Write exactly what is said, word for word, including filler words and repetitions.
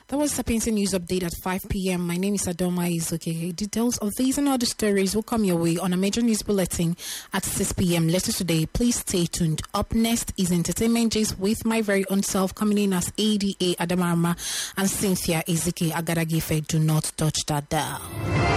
That was Sapienza News Update at five p.m. My name is Adoma Izuke. Details of these and other stories will come your way on a major news bulletin at six p.m. later today. Please stay tuned. Up next is Entertainment Gist with my very own self coming in as A D A Adamarma and Cynthia Ezike Agaragife. Do not touch that dial.